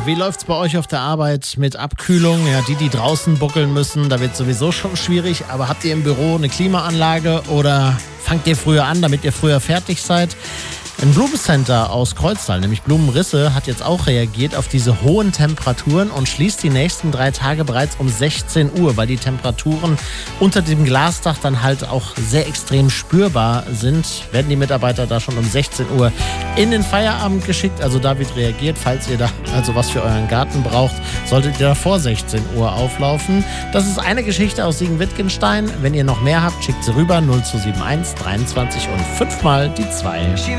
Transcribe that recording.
wie läuft's bei euch auf der Arbeit mit Abkühlung? Ja, die draußen buckeln müssen, da wird sowieso schon schwierig. Aber habt ihr im Büro eine Klimaanlage oder fangt ihr früher an, damit ihr früher fertig seid? Ein Blumencenter aus Kreuztal, nämlich Blumenrisse, hat jetzt auch reagiert auf diese hohen Temperaturen und schließt die nächsten 3 Tage bereits um 16 Uhr, weil die Temperaturen unter dem Glasdach dann halt auch sehr extrem spürbar sind, werden die Mitarbeiter da schon um 16 Uhr in den Feierabend geschickt. Also da wird reagiert, falls ihr da also was für euren Garten braucht, solltet ihr da vor 16 Uhr auflaufen. Das ist eine Geschichte aus Siegen-Wittgenstein. Wenn ihr noch mehr habt, schickt sie rüber 0271 23 und 5 mal die 2.